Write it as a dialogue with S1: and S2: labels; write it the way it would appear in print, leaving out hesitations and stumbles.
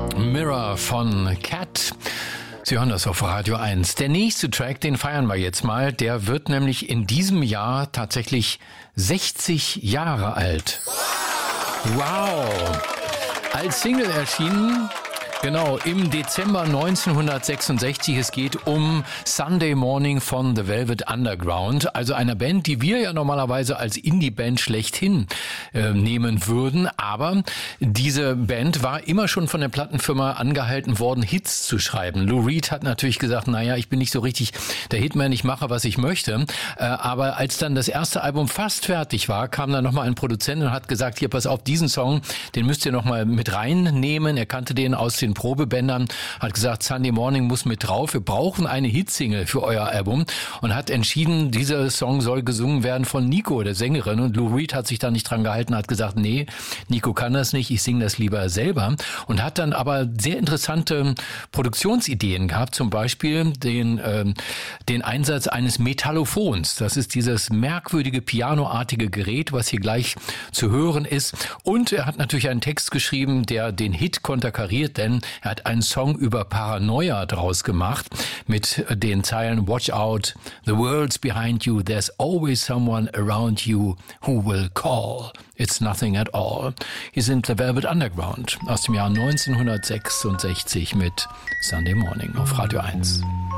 S1: Mirror von Cat. Sie hören das auf Radio 1. Der nächste Track, den feiern wir jetzt mal. Der wird nämlich in diesem Jahr tatsächlich 60 Jahre alt. Wow! Als Single erschienen, genau, im Dezember 1966. Es geht um Sunday Morning von The Velvet Underground, also einer Band, die wir ja normalerweise als Indie-Band schlechthin nehmen würden. Aber diese Band war immer schon von der Plattenfirma angehalten worden, Hits zu schreiben. Lou Reed hat natürlich gesagt, naja, ich bin nicht so richtig der Hitman, ich mache, was ich möchte. Aber als dann das erste Album fast fertig war, kam dann nochmal ein Produzent und hat gesagt, hier, pass auf, diesen Song, den müsst ihr nochmal mit reinnehmen. Er kannte den aus den Probebändern, hat gesagt, Sunday Morning muss mit drauf, wir brauchen eine Hitsingle für euer Album und hat entschieden, dieser Song soll gesungen werden von Nico, der Sängerin, und Lou Reed hat sich da nicht dran gehalten, hat gesagt, nee, Nico kann das nicht, ich singe das lieber selber, und hat dann aber sehr interessante Produktionsideen gehabt, zum Beispiel den Einsatz eines Metallophons, das ist dieses merkwürdige pianoartige Gerät, was hier gleich zu hören ist, und er hat natürlich einen Text geschrieben, der den Hit konterkariert, denn er hat einen Song über Paranoia draus gemacht mit den Zeilen Watch out, the world's behind you, there's always someone around you who will call. It's nothing at all. Hier sind The Velvet Underground aus dem Jahr 1966 mit Sunday Morning auf Radio 1.